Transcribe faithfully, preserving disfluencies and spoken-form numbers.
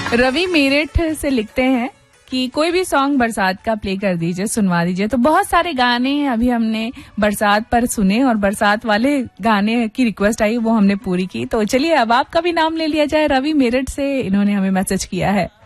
रवि मेरठ से लिखते हैं कि कोई भी सॉन्ग बरसात का प्ले कर दीजिए, सुनवा दीजिए। तो बहुत सारे गाने अभी हमने बरसात पर सुने और बरसात वाले गाने की रिक्वेस्ट आई वो हमने पूरी की। तो चलिए अब आपका भी नाम ले लिया जाए। रवि मेरठ से इन्होंने हमें मैसेज किया है।